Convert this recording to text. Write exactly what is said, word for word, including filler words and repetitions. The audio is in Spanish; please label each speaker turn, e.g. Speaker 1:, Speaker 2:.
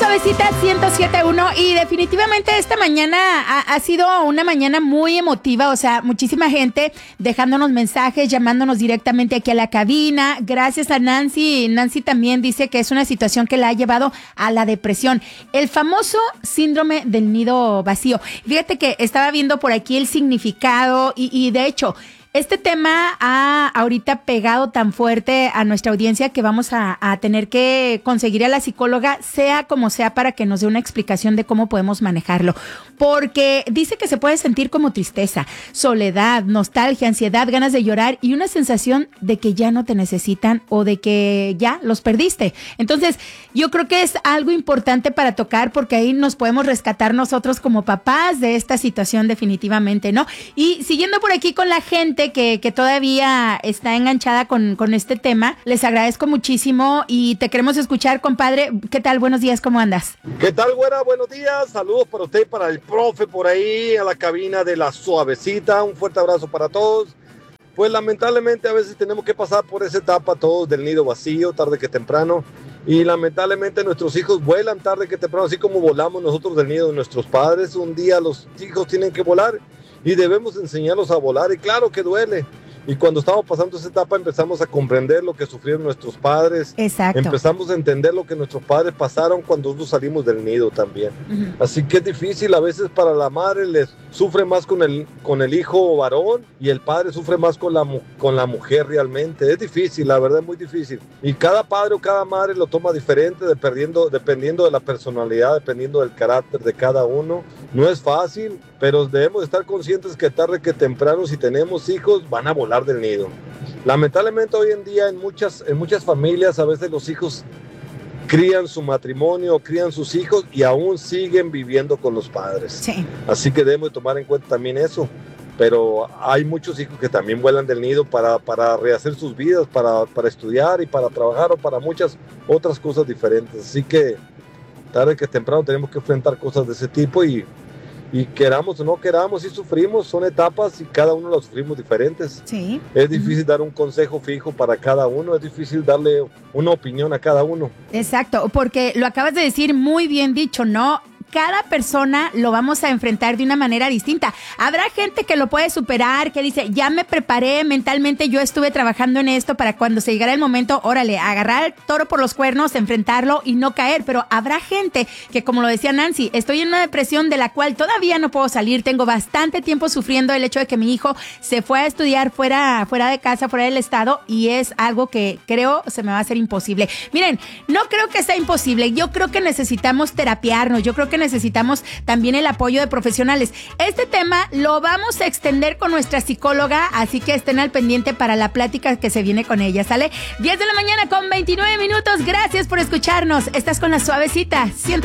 Speaker 1: Suavecita ciento siete punto uno y definitivamente esta mañana ha, ha sido una mañana muy emotiva, o sea, muchísima gente dejándonos mensajes, llamándonos directamente aquí a la cabina. Gracias a Nancy. Nancy también dice que es una situación que la ha llevado a la depresión, el famoso síndrome del nido vacío. Fíjate que estaba viendo por aquí el significado y, y de hecho, este tema ha ahorita pegado tan fuerte a nuestra audiencia que vamos a, a tener que conseguir a la psicóloga, sea como sea, para que nos dé una explicación de cómo podemos manejarlo. Porque dice que se puede sentir como tristeza, soledad, nostalgia, ansiedad, ganas de llorar y una sensación de que ya no te necesitan o de que ya los perdiste. Entonces, yo creo que es algo importante para tocar porque ahí nos podemos rescatar nosotros como papás de esta situación definitivamente, ¿no? Y siguiendo por aquí con la gente Que, que todavía está enganchada con, con este tema, les agradezco muchísimo y te queremos escuchar, compadre. ¿Qué tal? Buenos días, ¿cómo andas?
Speaker 2: ¿Qué tal, güera? Buenos días, saludos para usted y para el profe por ahí, a la cabina de la Suavecita, un fuerte abrazo para todos. Pues lamentablemente a veces tenemos que pasar por esa etapa todos del nido vacío, tarde que temprano, y lamentablemente nuestros hijos vuelan tarde que temprano, así como volamos nosotros del nido de nuestros padres. Un día los hijos tienen que volar y debemos enseñarlos a volar, y claro que duele. Y cuando estamos pasando esa etapa empezamos a comprender lo que sufrieron nuestros padres.
Speaker 1: Exacto.
Speaker 2: Empezamos a entender lo que nuestros padres pasaron cuando nosotros salimos del nido también. Uh-huh. Así que es difícil a veces para la madre, les sufre más con el, con el hijo varón y el padre sufre más con la, con la mujer realmente. Es difícil, la verdad es muy difícil. Y cada padre o cada madre lo toma diferente dependiendo, dependiendo de la personalidad, dependiendo del carácter de cada uno. No es fácil, pero debemos estar conscientes que tarde que temprano, si tenemos hijos, van a volar del nido. Lamentablemente hoy en día en muchas, en muchas familias a veces los hijos crían su matrimonio, crían sus hijos y aún siguen viviendo con los padres.
Speaker 1: Sí.
Speaker 2: Así que debemos tomar en cuenta también eso. Pero hay muchos hijos que también vuelan del nido para, para rehacer sus vidas, para, para estudiar y para trabajar o para muchas otras cosas diferentes. Así que tarde que temprano tenemos que enfrentar cosas de ese tipo y Y queramos o no queramos, y sufrimos, son etapas y cada uno las sufrimos diferentes.
Speaker 1: Sí.
Speaker 2: Es difícil dar un consejo fijo para cada uno, es difícil darle una opinión a cada uno.
Speaker 1: Exacto, porque lo acabas de decir muy bien dicho, ¿no? Cada persona lo vamos a enfrentar de una manera distinta. Habrá gente que lo puede superar, que dice, ya me preparé mentalmente, yo estuve trabajando en esto para cuando se llegara el momento, órale, agarrar el toro por los cuernos, enfrentarlo y no caer. Pero habrá gente que, como lo decía Nancy, estoy en una depresión de la cual todavía no puedo salir, tengo bastante tiempo sufriendo el hecho de que mi hijo se fue a estudiar fuera, fuera de casa, fuera del estado, y es algo que creo se me va a hacer imposible. Miren, no creo que sea imposible, yo creo que necesitamos terapiarnos, yo creo que necesitamos también el apoyo de profesionales. Este tema lo vamos a extender con nuestra psicóloga, así que estén al pendiente para la plática que se viene con ella, ¿sale? diez de la mañana con veintinueve minutos, gracias por escucharnos. Estás con la Suavecita, ciento